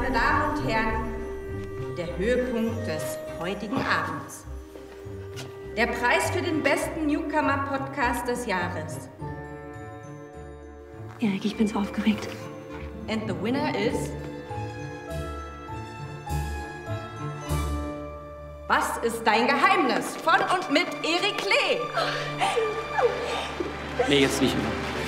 meine Damen und Herren, der Höhepunkt des heutigen Abends. Der Preis für den besten Newcomer-Podcast des Jahres. Erik, ich bin so aufgeregt. And the winner is... Was ist dein Geheimnis? Von und mit Erik Lee. Nee, jetzt nicht mehr.